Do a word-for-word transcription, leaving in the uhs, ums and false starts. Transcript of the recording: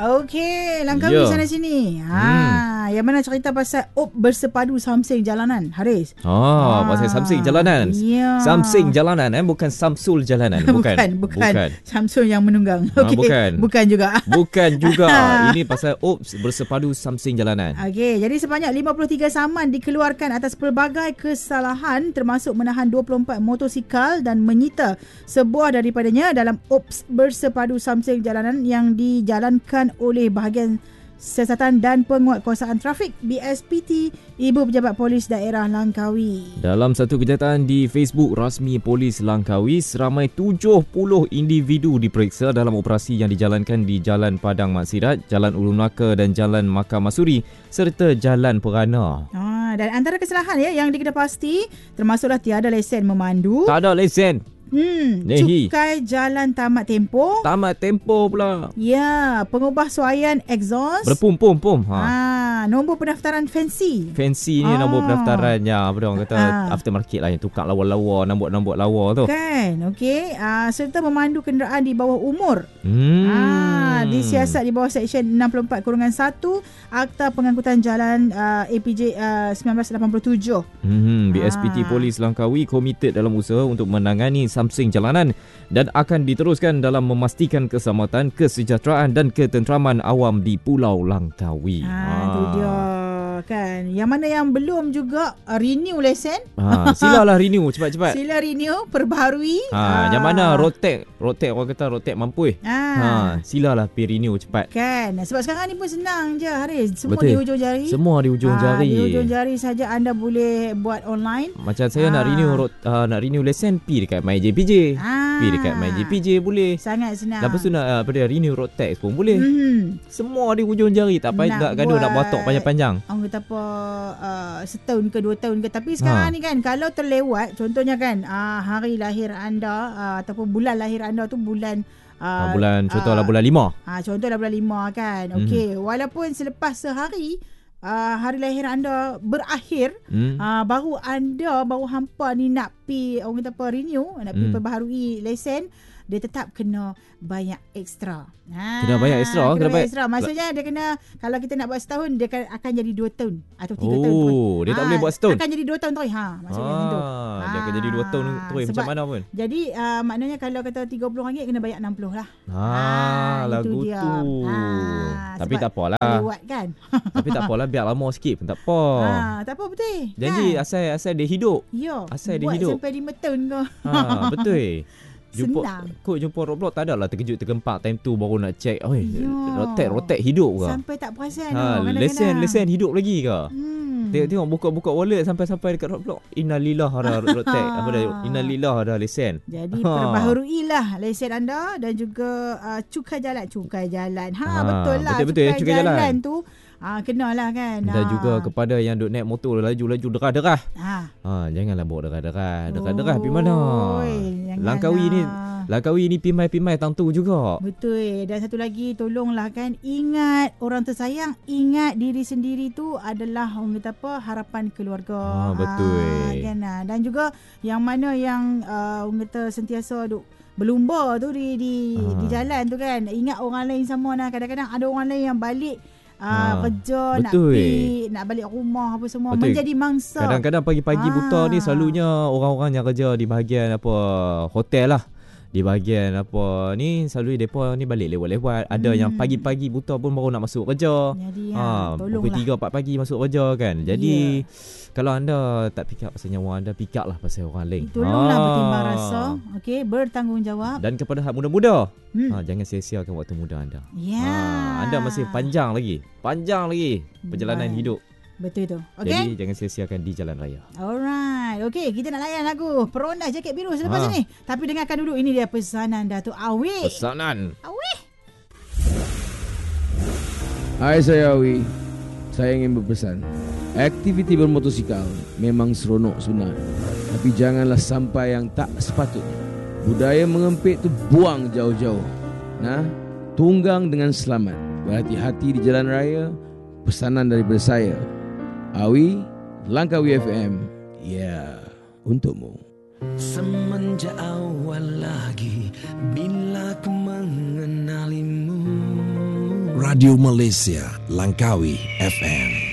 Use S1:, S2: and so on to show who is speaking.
S1: Okey, Langkawi
S2: Ya.
S1: sana sini. Ha,
S2: Hmm.
S1: yang mana cerita pasal op bersepadu Samsing jalanan, Haris.
S2: Ah,
S1: Ah,
S2: pasal Samsung jalanan.
S1: ya.
S2: Samsung jalanan eh, bukan Samsul jalanan. Bukan.
S1: bukan, bukan,
S2: Bukan.
S1: Samsung yang menunggang.
S2: Ah,
S1: Okey,
S2: bukan.
S1: bukan juga.
S2: Bukan juga. Ini pasal ops bersepadu Samsung jalanan.
S1: Okey, jadi sebanyak lima puluh tiga saman dikeluarkan atas pelbagai kesalahan termasuk menahan dua puluh empat motosikal dan menyita sebuah daripadanya dalam ops bersepadu Samsung jalanan yang dijalankan oleh bahagian Siasatan dan Penguatkuasaan Trafik B S P T Ibu Pejabat Polis Daerah Langkawi.
S2: Dalam satu kenyataan di Facebook rasmi Polis Langkawi, seramai tujuh puluh individu diperiksa dalam operasi yang dijalankan di Jalan Padang Mat Sirat, Jalan Ulu Melaka dan Jalan Makam Masuri serta Jalan Perana.
S1: Ah, dan antara kesalahan ya yang dikedapasti termasuklah tiada lesen memandu.
S2: Tak ada lesen.
S1: Hmm,
S2: Nehi.
S1: cukai jalan tamat tempoh.
S2: Tamat tempoh pula.
S1: Ya, pengubah suaian exhaust.
S2: Berpum-pum-pum. Ha.
S1: Ah, nombor pendaftaran fancy.
S2: Fancy ni
S1: Ah.
S2: nombor pendaftarannya. Apa dia orang kata
S1: Ah.
S2: aftermarket lah yang tukar lawa-lawa, nombor-nombor lawa tu.
S1: Kan, okey. Ah, serta memandu kenderaan di bawah umur.
S2: Hmm.
S1: Ah, disiasat di bawah Seksyen enam puluh empat satu Akta Pengangkutan Jalan uh, A P J uh, sembilan belas lapan puluh tujuh.
S2: Hmm, B S P T
S1: Ah.
S2: Polis Langkawi komited dalam usaha untuk menangani Samsung jalanan dan akan diteruskan dalam memastikan keselamatan, kesejahteraan dan ketenteraman awam di Pulau Langkawi.
S1: Ah, tu dia kan. Yang mana yang belum juga uh, renew lesen,
S2: Ha, silalah renew cepat-cepat.
S1: sila renew, perbaharui.
S2: Ha, yang mana rotek, rotek orang kata rotek mampu.
S1: Ah.
S2: Ha, silalah pergi renew cepat.
S1: Kan. Sebab sekarang ni pun senang je, Haris. Semua
S2: Betul.
S1: di hujung jari.
S2: Semua di hujung
S1: Ah,
S2: jari.
S1: Di hujung jari saja anda boleh buat online.
S2: Macam saya nak
S1: Ah.
S2: renew rot, uh, nak renew lesen, pi dekat My J P J.
S1: Ah.
S2: Pi dekat My J P J boleh.
S1: Sangat senang.
S2: Lepas tu nak uh, apa dia renew road tax pun boleh.
S1: Mhm.
S2: Semua di hujung jari, tak payah
S1: Nak
S2: nak gaduh nak
S1: buat-
S2: batok panjang-panjang.
S1: Orang kata apa uh, setahun ke dua tahun ke. Tapi sekarang
S2: Ha.
S1: ni kan kalau terlewat, contohnya kan uh, hari lahir anda uh, ataupun bulan lahir anda tu bulan
S2: Uh,
S1: uh,
S2: bulan contohlah
S1: uh,
S2: bulan lima.
S1: Ah, contohlah bulan lima kan.
S2: Mhm.
S1: Okey, walaupun selepas sehari uh, hari lahir anda berakhir,
S2: Hmm.
S1: uh, baru anda baru hampa ni nak pi orang kata apa renew, nak pi
S2: Hmm.
S1: perbaharui lesen, dia tetap kena bayar ekstra. Ha,
S2: Kena bayar ekstra?
S1: Kena
S2: Kena
S1: bayar
S2: bayar-
S1: ekstra. Maksudnya dia kena, kalau kita nak buat setahun, dia akan, akan jadi dua tahun atau tiga tahun terus.
S2: Oh, dia tak boleh buat setahun.
S1: Akan jadi dua tahun terus. Ha, maksudnya macam tu.
S2: Ah, dia akan jadi dua tahun terus macam
S1: sebab-
S2: mana pun.
S1: Jadi uh, maknanya kalau kata tiga puluh ringgit kena bayar enam puluh lah.
S2: Ah,
S1: itu
S2: lagu
S1: dia.
S2: tu.
S1: Ah,
S2: Tapi
S1: sebab
S2: tak apalah.
S1: lewat kan.
S2: Tapi tak apalah, biar lama sikit pun tak apa.
S1: Ah, tak apa betul.
S2: Janji
S1: kan?
S2: asal asal dia hidup.
S1: Ya,
S2: asal dia
S1: buat
S2: hidup.
S1: sampai lima tahun kau.
S2: Ha, betul. Jumpa
S1: Senang.
S2: kau jumpa roadblock tak adalah terkejut tergempak time tu baru nak check. Oi,
S1: Ya.
S2: rotek rotek hidup ke?
S1: Sampai tak perasan.
S2: Ha,
S1: tau, kadang-kadang.
S2: lesen lesen hidup lagi ke?
S1: Hmm.
S2: Tengok tengok buka-buka wallet sampai-sampai dekat roadblock. Innalillah ada rotek. Apa dah? Innalillah ada lesen.
S1: Jadi
S2: Ha.
S1: perbaharuilah lesen anda dan juga uh, cukai jalan. Cukai jalan. Ha,
S2: Ha,
S1: betul lah.
S2: betul-betul,
S1: cukai,
S2: cukai
S1: jalan.
S2: jalan.
S1: tu ah, kenalah kan.
S2: Dan
S1: Ah.
S2: juga kepada yang duk naik motor laju-laju derah-derah.
S1: Ah.
S2: Ha, janganlah bawa derah-derah. Derah-derah pergi mana?
S1: Oi, janganlah.
S2: Langkawi ni Langkawi ni pimai-pimai tangtu juga.
S1: Betul. Dan satu lagi, tolonglah kan, ingat orang tersayang, ingat diri sendiri tu adalah orang kata apa, harapan keluarga.
S2: Ah, betul.
S1: Ah, kan? ah. Dan juga yang mana yang uh, orang kata sentiasa duk berlumba tu di di,
S2: Ah.
S1: di jalan tu kan. Ingat orang lain sama nah. Kadang-kadang ada orang lain yang balik Uh,
S2: Ah,
S1: kerja, nak
S2: betul.
S1: pergi, nak balik rumah apa semua,
S2: Betul.
S1: menjadi mangsa.
S2: Kadang-kadang pagi-pagi buta
S1: Ah.
S2: ni selalunya orang-orang yang kerja di bahagian apa hotel lah. Di bahagian apa ni selalu depa ni balik lewat-lewat. Ada
S1: Hmm.
S2: yang pagi-pagi buta pun baru nak masuk kerja.
S1: Jadi
S2: Ha,
S1: ha,
S2: pukul
S1: tolonglah.
S2: tiga empat pagi masuk kerja kan. Jadi
S1: Ya.
S2: kalau anda tak pick up pasal nyawa anda, pick up lah pasal orang lain.
S1: Tolonglah
S2: Ah.
S1: bertimbang rasa, okey, bertanggungjawab.
S2: Dan kepada hak muda-muda,
S1: Hmm.
S2: ha, jangan sia-siakan waktu muda anda.
S1: Ya.
S2: Ha, anda masih panjang lagi. Panjang lagi perjalanan
S1: Baik.
S2: hidup.
S1: Betul tu. Okey.
S2: Jadi jangan sia-siakan di jalan raya.
S1: Alright. Okey, kita nak layan lagu Peronda Jaket Biru selepas
S2: Ha.
S1: ini. Tapi dengarkan dulu, ini dia pesanan Datuk Awi.
S2: Pesanan.
S1: Awi.
S3: Hai, saya Awi. Saya ingin berpesan. Aktiviti bermotosikal memang seronok sebenarnya. Tapi janganlah sampai yang tak sepatutnya. Budaya mengempit tu buang jauh-jauh. Nah, tunggang dengan selamat. Berhati-hati di jalan raya. Pesanan daripada saya, Awi, Langkawi F M. Ya, untukmu.
S4: Semenjak awal lagi bila ku mengenalimu,
S5: Radio Malaysia, Langkawi F M.